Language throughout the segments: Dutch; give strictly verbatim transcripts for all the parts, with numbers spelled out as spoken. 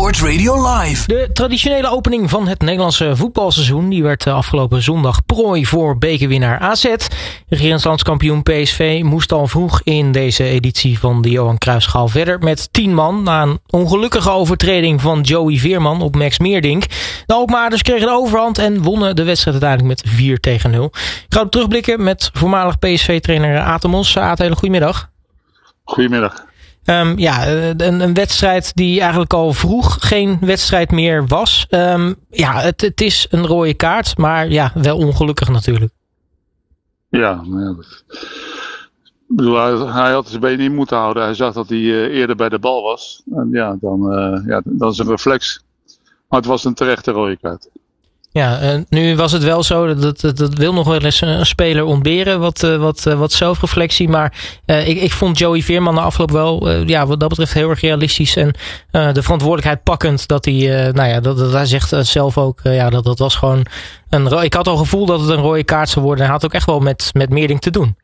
Sports Radio Live. De traditionele opening van het Nederlandse voetbalseizoen die werd afgelopen zondag prooi voor bekerwinnaar A Z. Regerend landskampioen P S V moest al vroeg in deze editie van de Johan Cruijffschaal verder met tien man na een ongelukkige overtreding van Joey Veerman op Max Meerdink. De Alkmaarders kregen de overhand en wonnen de wedstrijd uiteindelijk met vier tegen nul. Ik ga op terugblikken met voormalig P S V-trainer Aad de Mos. Aad, hele goedemiddag. Goedemiddag. Um, ja, een, een wedstrijd die eigenlijk al vroeg geen wedstrijd meer was. Um, ja, het, het is een rode kaart, maar ja, wel ongelukkig natuurlijk. Ja, ja dat, ik bedoel, hij, hij had zijn benen in moeten houden. Hij zag dat hij uh, eerder bij de bal was. En ja, dan, uh, ja, dat is een reflex. Maar het was een terechte rode kaart. Ja, uh, nu was het wel zo, dat, dat, dat wil nog wel eens een speler ontberen, wat, uh, wat, uh, wat zelfreflectie. Maar uh, ik, ik vond Joey Veerman na afloop wel, uh, ja, wat dat betreft heel erg realistisch. En uh, de verantwoordelijkheid pakkend, dat hij, uh, nou ja, dat, dat hij zegt uh, zelf ook, uh, ja, dat, dat was gewoon een, ik had al het gevoel dat het een rode kaart zou worden. Hij had ook echt wel met, met Meerdink te doen.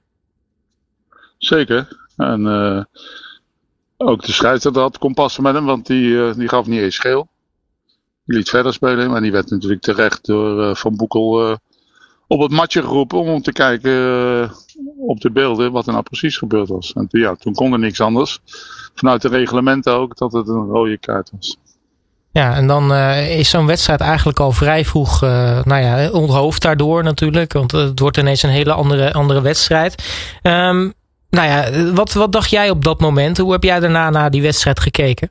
Zeker. En uh, ook de scheidsrechter had kompas met hem, want die, uh, die gaf niet eens geel. Die liet verder spelen, maar die werd natuurlijk terecht door uh, Van Boekel uh, op het matje geroepen om, om te kijken uh, op de beelden wat er nou precies gebeurd was. En ja, toen kon er niks anders. Vanuit de reglementen ook dat het een rode kaart was. Ja, en dan uh, is zo'n wedstrijd eigenlijk al vrij vroeg uh, nou ja, onthoofd daardoor natuurlijk. Want uh, het wordt ineens een hele andere, andere wedstrijd. Um, nou ja, wat, wat dacht jij op dat moment? Hoe heb jij daarna naar die wedstrijd gekeken?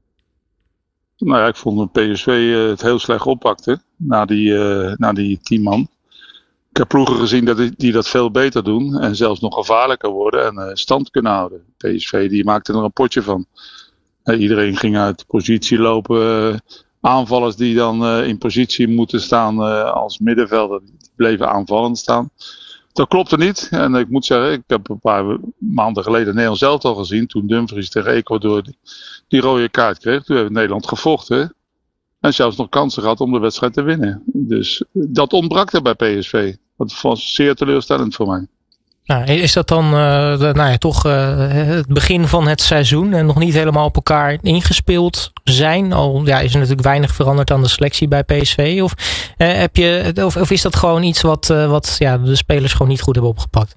Nou ja, ik vond dat P S V uh, het heel slecht oppakte na die, uh, na die tien man. Ik heb ploegen gezien dat die, die dat veel beter doen en zelfs nog gevaarlijker worden en uh, stand kunnen houden. P S V die maakte er een potje van. Uh, iedereen ging uit positie lopen. Uh, aanvallers die dan uh, in positie moeten staan uh, als middenvelder, die bleven aanvallend staan. Dat klopte niet. En ik moet zeggen, ik heb een paar maanden geleden Nederland zelf al gezien. Toen Dumfries tegen Ecuador die, die rode kaart kreeg. Toen heeft Nederland gevochten. En zelfs nog kansen gehad om de wedstrijd te winnen. Dus dat ontbrak er bij P S V. Dat was zeer teleurstellend voor mij. Nou, is dat dan uh, de, nou ja, toch uh, het begin van het seizoen en nog niet helemaal op elkaar ingespeeld zijn? Al ja, is er natuurlijk weinig veranderd aan de selectie bij P S V. Of, uh, heb je, of, of is dat gewoon iets wat, uh, wat ja, de spelers gewoon niet goed hebben opgepakt?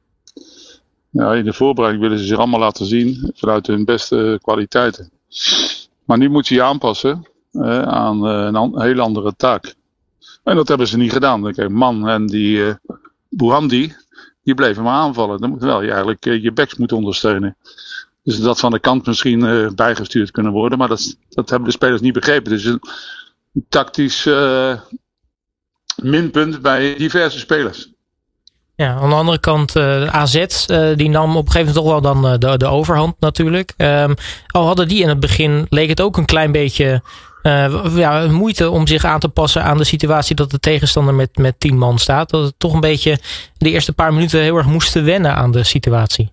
Ja, in de voorbereiding willen ze zich allemaal laten zien vanuit hun beste kwaliteiten. Maar nu moet je je aanpassen uh, aan uh, een, an- een hele andere taak. En dat hebben ze niet gedaan. Kijk, Man en die uh, Bourandi, die bleven maar aanvallen. Dan moet wel je eigenlijk uh, je backs moeten ondersteunen. Dus dat van de kant misschien uh, bijgestuurd kunnen worden. Maar dat, dat hebben de spelers niet begrepen. Dus een, een tactisch uh, minpunt bij diverse spelers. Ja, aan de andere kant uh, A Z, uh, die nam op een gegeven moment toch wel dan uh, de, de overhand natuurlijk. Um, al hadden die in het begin, leek het ook een klein beetje uh, ja, moeite om zich aan te passen aan de situatie dat de tegenstander met, met tien man staat. Dat het toch een beetje de eerste paar minuten heel erg moesten wennen aan de situatie.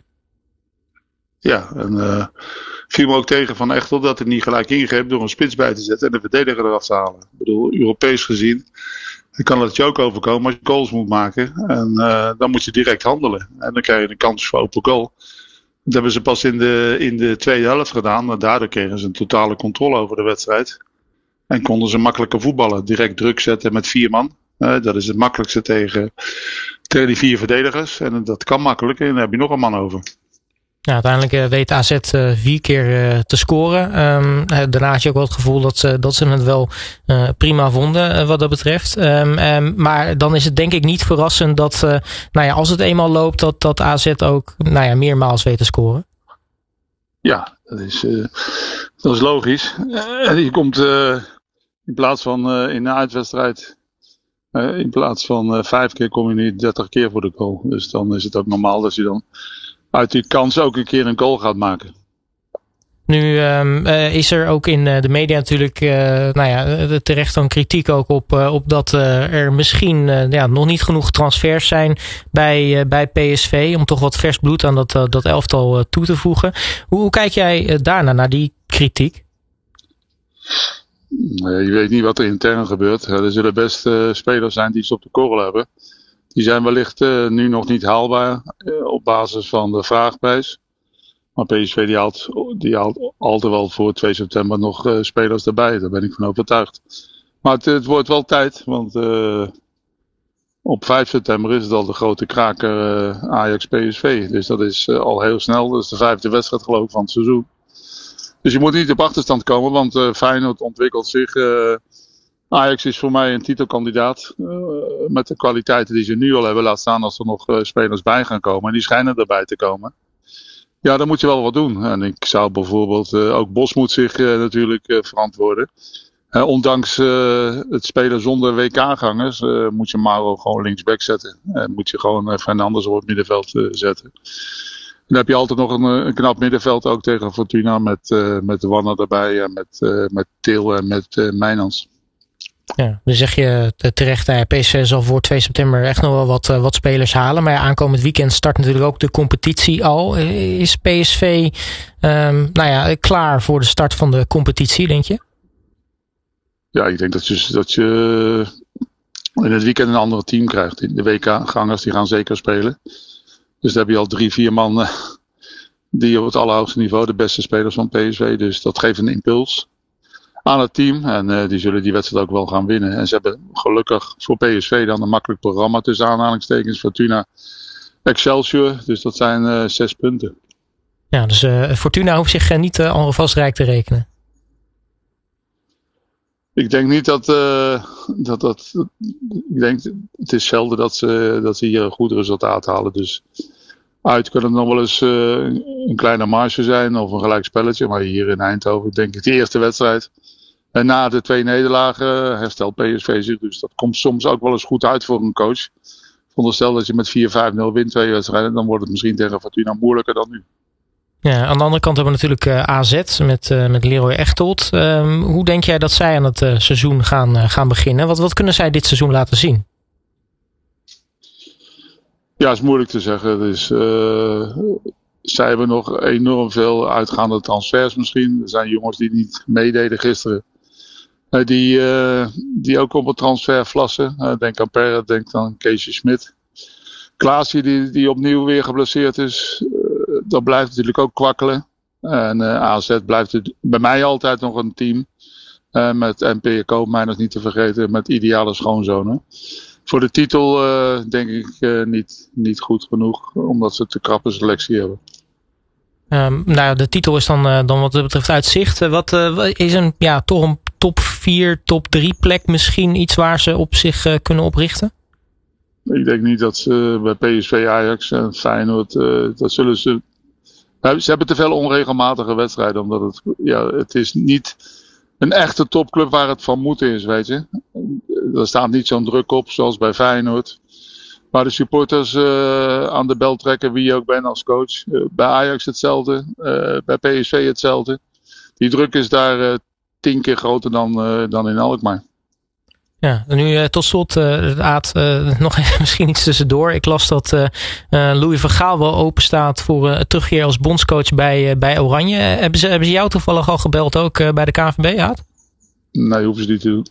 Ja, en uh, viel me ook tegen Van Echtel dat hij niet gelijk ingreep door een spits bij te zetten en de verdediger eraf te halen. Ik bedoel, Europees gezien, dan kan het je ook overkomen als je goals moet maken. En uh, dan moet je direct handelen. En dan krijg je een kans voor open goal. Dat hebben ze pas in de, in de tweede helft gedaan. En daardoor kregen ze een totale controle over de wedstrijd. En konden ze makkelijker voetballen. Direct druk zetten met vier man. Uh, dat is het makkelijkste tegen, tegen die vier verdedigers. En dat kan makkelijk. En dan heb je nog een man over. Ja, uiteindelijk uh, weet A Z uh, vier keer uh, te scoren. Um, uh, daarna had je ook wel het gevoel dat ze, dat ze het wel uh, prima vonden uh, wat dat betreft. Um, um, maar dan is het denk ik niet verrassend dat, uh, nou ja, als het eenmaal loopt, dat, dat A Z ook, nou ja, meermaals weet te scoren. Ja, dat is, uh, dat is logisch. Uh, je komt uh, in plaats van uh, in een uitwedstrijd, uh, in plaats van uh, vijf keer kom je nu dertig keer voor de goal. Dus dan is het ook normaal dat je dan uit die kans ook een keer een goal gaat maken. Nu um, uh, is er ook in uh, de media natuurlijk uh, nou ja, terecht dan kritiek ook op, uh, op dat uh, er misschien uh, ja, nog niet genoeg transfers zijn bij, uh, bij P S V om toch wat vers bloed aan dat, uh, dat elftal uh, toe te voegen. Hoe, hoe kijk jij uh, daarna naar die kritiek? Uh, je weet niet wat er intern gebeurt. Uh, er zullen best uh, spelers zijn die ze op de korrel hebben. Die zijn wellicht uh, nu nog niet haalbaar uh, op basis van de vraagprijs. Maar P S V die haalt, die haalt altijd wel voor twee september nog uh, spelers erbij. Daar ben ik van overtuigd. Maar het, het wordt wel tijd, want uh, op vijf september is het al de grote kraker uh, Ajax-P S V. Dus dat is uh, al heel snel. Dat is de vijfde wedstrijd geloof ik van het seizoen. Dus je moet niet op achterstand komen, want uh, Feyenoord ontwikkelt zich. Uh, Ajax is voor mij een titelkandidaat. Uh, met de kwaliteiten die ze nu al hebben. Laat staan als er nog uh, spelers bij gaan komen. En die schijnen erbij te komen. Ja, dan moet je wel wat doen. En ik zou bijvoorbeeld, uh, ook Bos moet zich uh, natuurlijk uh, verantwoorden. Uh, ondanks uh, het spelen zonder W K-gangers uh, moet je Mauro gewoon linksback zetten. Uh, moet je gewoon uh, Fernandes op het middenveld uh, zetten. En dan heb je altijd nog een, een knap middenveld ook tegen Fortuna met, uh, met de Wanner erbij en met, uh, met Til en met uh, Mijnans. Ja, dan zeg je terecht, nou ja, P S V zal voor twee september echt nog wel wat, uh, wat spelers halen. Maar ja, aankomend weekend start natuurlijk ook de competitie al. Is P S V um, nou ja, klaar voor de start van de competitie, denk je? Ja, ik denk dat je, dat je in het weekend een ander team krijgt. De W K-gangers die gaan zeker spelen. Dus daar heb je al drie, vier man uh, die op het allerhoogste niveau, de beste spelers van P S V. Dus dat geeft een impuls aan het team. En uh, die zullen die wedstrijd ook wel gaan winnen. En ze hebben gelukkig voor P S V dan een makkelijk programma tussen aanhalingstekens. Fortuna, Excelsior. Dus dat zijn uh, zes punten. Ja, dus uh, Fortuna hoeft zich uh, niet uh, alvast rijk te rekenen. Ik denk niet dat, uh, dat dat. Ik denk, het is zelden dat ze, dat ze hier een goed resultaat halen. Dus uit kan het nog wel eens uh, een kleine marge zijn of een gelijk spelletje. Maar hier in Eindhoven denk ik de eerste wedstrijd. En na de twee nederlagen herstelt P S V zich. Dus dat komt soms ook wel eens goed uit voor een coach. Veronderstel dat je met vier vijf nul wint twee wedstrijden. Dan wordt het misschien tegen Fortuna moeilijker dan nu. Ja, aan de andere kant hebben we natuurlijk uh, A Z met, uh, met Leroy Echtold. Um, hoe denk jij dat zij aan het uh, seizoen gaan, uh, gaan beginnen? Wat, wat kunnen zij dit seizoen laten zien? Ja, is moeilijk te zeggen. Dus, uh, zij hebben nog enorm veel uitgaande transfers misschien. Er zijn jongens die niet meededen gisteren. Uh, die, uh, die ook op het transfer vlassen. Uh, denk aan Perret, denk aan Keesje Smit. Klaasje die, die opnieuw weer geblesseerd is. Uh, dat blijft natuurlijk ook kwakkelen. En uh, A Z blijft het bij mij altijd nog een team. Uh, met N P Koopmeiners niet te vergeten. Met ideale schoonzonen. Voor de titel uh, denk ik uh, niet, niet goed genoeg. Omdat ze te krappe selectie hebben. Um, nou, de titel is dan, uh, dan wat dat betreft uit zicht. Uh, wat uh, is een, ja, toch een top vier, top drie plek misschien iets waar ze op zich uh, kunnen oprichten? Ik denk niet dat ze bij P S V, Ajax en Feyenoord, uh, dat zullen ze... Ze hebben te veel onregelmatige wedstrijden, omdat het, ja, het is niet een echte topclub waar het van moeten is, weet je. Er staat niet zo'n druk op, zoals bij Feyenoord. Waar de supporters uh, aan de bel trekken, wie je ook bent als coach. Uh, bij Ajax hetzelfde, uh, bij P S V hetzelfde. Die druk is daar uh, tien keer groter dan, uh, dan in Alkmaar. Ja, en nu uh, tot slot, uh, Aad, uh, nog even misschien iets tussendoor. Ik las dat uh, uh, Louis van Gaal wel open staat voor uh, terugkeer als bondscoach bij, uh, bij Oranje. Uh, hebben, ze, hebben ze jou toevallig al gebeld ook uh, bij de K N V B, Aad? Nee, hoeven ze niet te doen.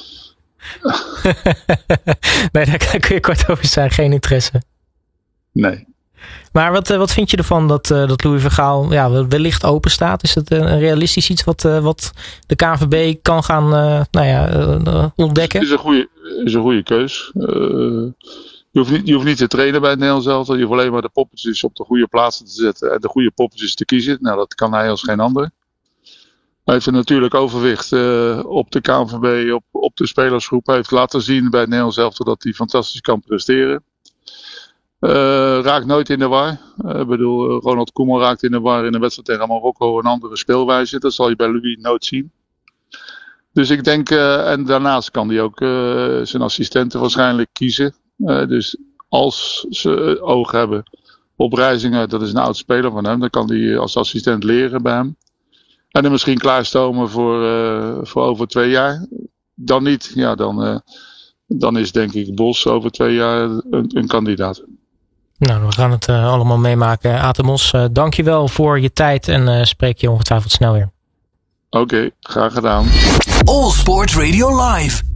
Nee, daar kun je kort over zijn. Geen interesse. Nee. Maar wat, wat vind je ervan dat, uh, dat Louis van Gaal ja, wellicht open staat? Is het een realistisch iets wat, uh, wat de K N V B kan gaan uh, nou ja, uh, ontdekken? Het is een goede, is een goede keus. Uh, je, hoeft niet, je hoeft niet te trainen bij het Nederlands elftal. Je hoeft alleen maar de poppetjes op de goede plaatsen te zetten en de goede poppetjes te kiezen. Nou, dat kan hij als geen ander. Hij heeft een natuurlijk overwicht uh, op de K N V B, op, op de spelersgroep. Hij heeft laten zien bij het Nederlands elftal dat hij fantastisch kan presteren. Uh, raakt nooit in de war. Ik uh, bedoel, uh, Ronald Koeman raakt in de war in een wedstrijd tegen Marokko een andere speelwijze. Dat zal je bij Louis nooit zien. Dus ik denk, uh, en daarnaast kan hij ook uh, zijn assistenten waarschijnlijk kiezen. Uh, dus als ze oog hebben op Reijzinger, dat is een oud speler van hem, dan kan hij als assistent leren bij hem. En dan misschien klaarstomen voor, uh, voor over twee jaar. Dan niet, ja, dan, uh, dan is denk ik Bos over twee jaar een, een kandidaat. Nou, we gaan het uh, allemaal meemaken. Aad de Mos, uh, dank je wel voor je tijd en uh, spreek je ongetwijfeld snel weer. Oké, okay, graag gedaan. All Sport Radio Live.